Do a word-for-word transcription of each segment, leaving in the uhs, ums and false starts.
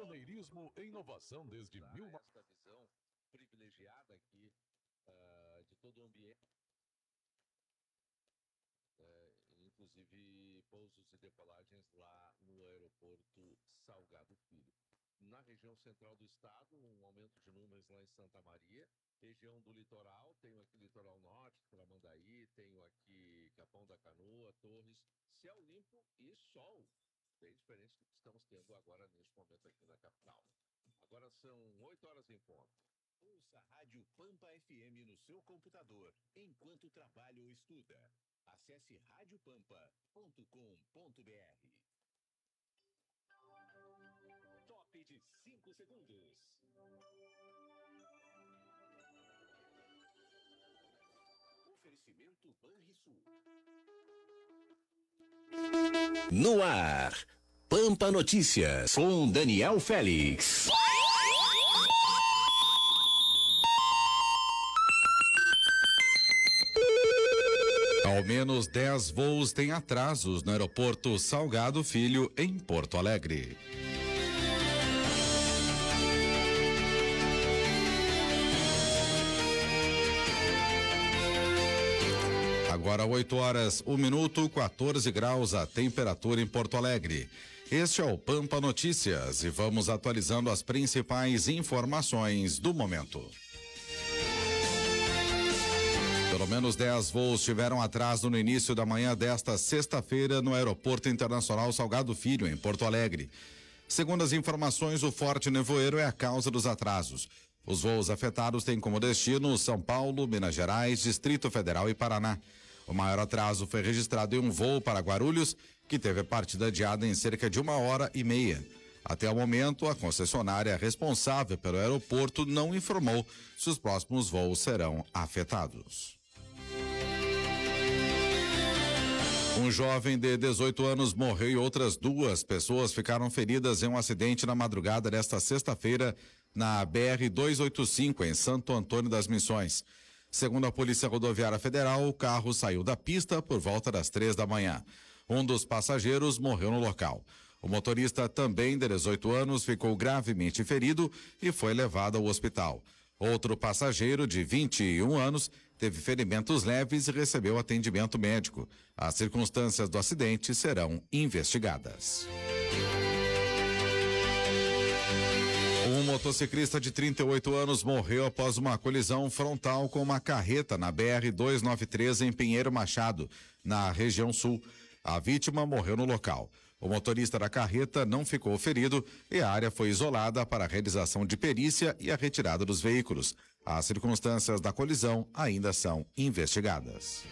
Pioneirismo e inovação desde mil... Esta visão privilegiada aqui uh, de todo o ambiente. É, inclusive pousos e decolagens lá no aeroporto Salgado Filho. Na região central do estado, um aumento de números lá em Santa Maria. Região do litoral, tenho aqui litoral norte, Tramandaí, tenho aqui Capão da Canoa, Torres, céu limpo e sol. Bem diferente do que estamos tendo agora neste momento aqui na capital. Agora são oito horas em ponto. Ouça a Rádio Pampa F M no seu computador, enquanto trabalha ou estuda. Acesse rádio pampa ponto com ponto b r. Top de cinco segundos. Oferecimento Banrisul. No ar, Pampa Notícias, com Daniel Félix. Ao menos dez voos têm atrasos no aeroporto Salgado Filho, em Porto Alegre. Agora oito horas, um minuto, quatorze graus a temperatura em Porto Alegre. Este é o Pampa Notícias e vamos atualizando as principais informações do momento. Pelo menos dez voos tiveram atraso no início da manhã desta sexta-feira no Aeroporto Internacional Salgado Filho, em Porto Alegre. Segundo as informações, o forte nevoeiro é a causa dos atrasos. Os voos afetados têm como destino São Paulo, Minas Gerais, Distrito Federal e Paraná. O maior atraso foi registrado em um voo para Guarulhos, que teve a partida adiada em cerca de uma hora e meia. Até o momento, a concessionária responsável pelo aeroporto não informou se os próximos voos serão afetados. Um jovem de dezoito anos morreu e outras duas pessoas ficaram feridas em um acidente na madrugada desta sexta-feira na B R duzentos e oitenta e cinco, em Santo Antônio das Missões. Segundo a Polícia Rodoviária Federal, o carro saiu da pista por volta das três da manhã. Um dos passageiros morreu no local. O motorista, também de dezoito anos, ficou gravemente ferido e foi levado ao hospital. Outro passageiro, de vinte e um anos, teve ferimentos leves e recebeu atendimento médico. As circunstâncias do acidente serão investigadas. Um motociclista de trinta e oito anos morreu após uma colisão frontal com uma carreta na B R duzentos e noventa e três em Pinheiro Machado, na região sul. A vítima morreu no local. O motorista da carreta não ficou ferido e a área foi isolada para a realização de perícia e a retirada dos veículos. As circunstâncias da colisão ainda são investigadas.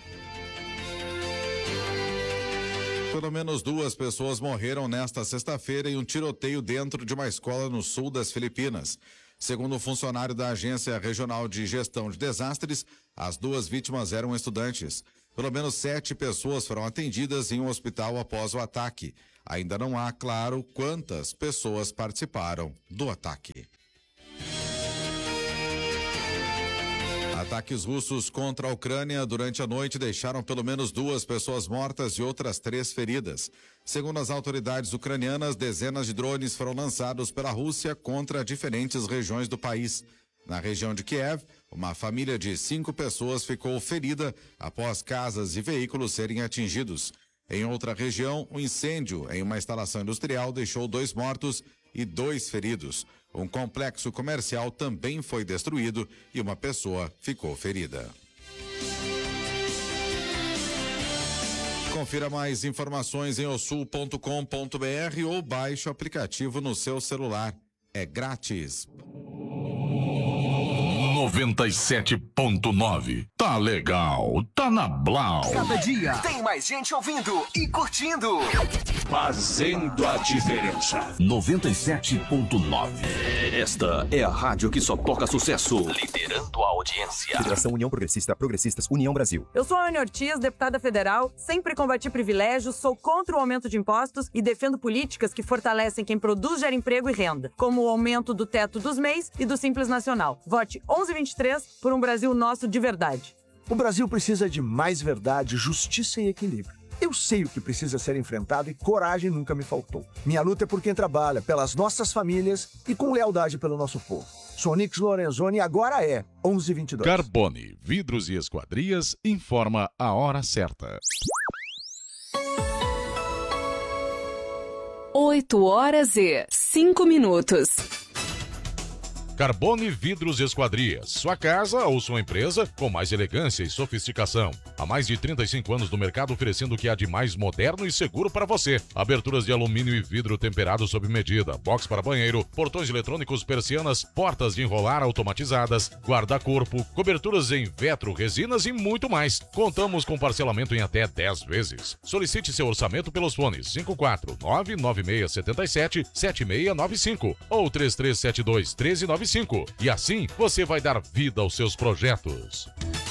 Pelo menos duas pessoas morreram nesta sexta-feira em um tiroteio dentro de uma escola no sul das Filipinas. Segundo o funcionário da Agência Regional de Gestão de Desastres, as duas vítimas eram estudantes. Pelo menos sete pessoas foram atendidas em um hospital após o ataque. Ainda não há claro quantas pessoas participaram do ataque. Ataques russos contra a Ucrânia durante a noite deixaram pelo menos duas pessoas mortas e outras três feridas. Segundo as autoridades ucranianas, dezenas de drones foram lançados pela Rússia contra diferentes regiões do país. Na região de Kiev, uma família de cinco pessoas ficou ferida após casas e veículos serem atingidos. Em outra região, um incêndio em uma instalação industrial deixou dois mortos e dois feridos. Um complexo comercial também foi destruído e uma pessoa ficou ferida. Confira mais informações em osul ponto com ponto b r ou baixe o aplicativo no seu celular. É grátis. noventa e sete ponto nove. Tá legal, tá na Blau. Cada dia tem mais gente ouvindo e curtindo. Fazendo a diferença. noventa e sete ponto nove. Esta é a rádio que só toca sucesso. Liderando a audiência. Federação União Progressista, Progressistas, União Brasil. Eu sou a Ana Ortiz, deputada federal, sempre combati privilégios, sou contra o aumento de impostos e defendo políticas que fortalecem quem produz, gera emprego e renda, como o aumento do teto dos M E Is e do Simples Nacional. Vote onze vinte e três por um Brasil nosso de verdade. O Brasil precisa de mais verdade, justiça e equilíbrio. Eu sei o que precisa ser enfrentado e coragem nunca me faltou. Minha luta é por quem trabalha, pelas nossas famílias e com lealdade pelo nosso povo. Sou Nix Lorenzoni e agora é onze e vinte e dois. Carbone, vidros e esquadrias, informa a hora certa. oito horas e cinco minutos. Carbone Vidros e Esquadrias. Sua casa ou sua empresa com mais elegância e sofisticação. Há mais de trinta e cinco anos no mercado oferecendo o que há de mais moderno e seguro para você. Aberturas de alumínio e vidro temperado sob medida, box para banheiro, portões eletrônicos, persianas, portas de enrolar automatizadas, guarda-corpo, coberturas em vetro, resinas e muito mais. Contamos com parcelamento em até dez vezes. Solicite seu orçamento pelos fones cinco quatro nove nove seis sete sete sete seis nove cinco ou três três sete dois um três nove cinco. E assim você vai dar vida aos seus projetos.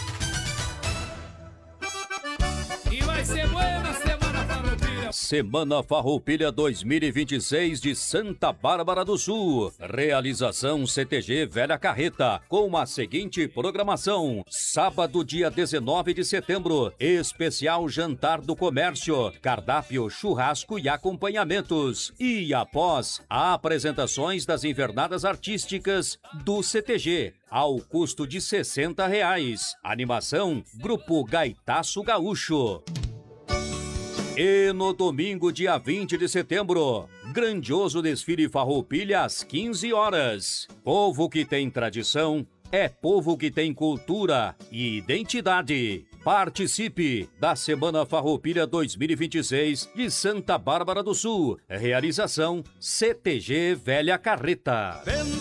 E vai ser buena Semana Farroupilha. Semana Farroupilha dois mil e vinte e seis de Santa Bárbara do Sul. Realização C T G Velha Carreta, com a seguinte programação: sábado, dia dezenove de setembro, especial Jantar do Comércio, cardápio, churrasco e acompanhamentos. E após, apresentações das invernadas artísticas do C T G, ao custo de sessenta reais. Animação, Grupo Gaitaço Gaúcho. E no domingo, dia vinte de setembro, grandioso desfile Farroupilha às quinze horas. Povo que tem tradição é povo que tem cultura e identidade. Participe da Semana Farroupilha dois mil e vinte e seis de Santa Bárbara do Sul. Realização C T G Velha Carreta.